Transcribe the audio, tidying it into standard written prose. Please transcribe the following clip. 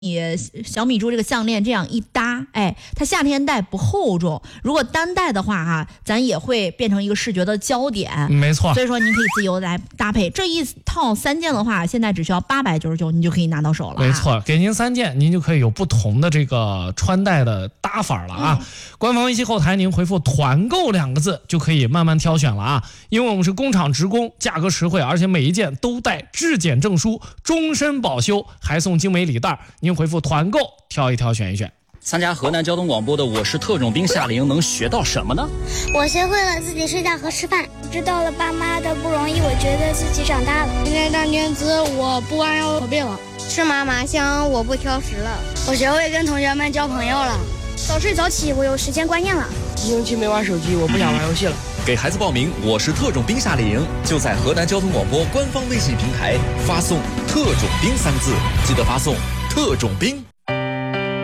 小米珠这个项链这样一搭，哎，它夏天戴不厚重，如果单戴的话哈，咱也会变成一个视觉的焦点。 没错， 所以说您可以自由来搭配，这一套3件的话，现在只需要899，你就可以拿到手了。 没错，给您3件，您就可以有不同的这个穿戴的搭法了啊。官方微信后台您回复团购2个字就可以慢慢挑选了啊，因为我们是工厂直供，价格实惠，而且每一件都带质检证书，终身保修，还送精美礼袋。您回复团购挑一挑选一选。 参加河南交通广播的我是特种兵夏令营能学到什么呢？ 我学会了自己睡觉和吃饭，知道了爸妈的不容易，我觉得自己长大了。 今天当天资我不弯腰驼背了， 吃嘛嘛香我不挑食了， 我学会跟同学们交朋友了， 早睡早起我有时间观念了， 一星期没玩手机我不想玩游戏了。 给孩子报名我是特种兵夏令营，就在河南交通广播官方微信平台发送特种兵3个字，记得发送特种兵。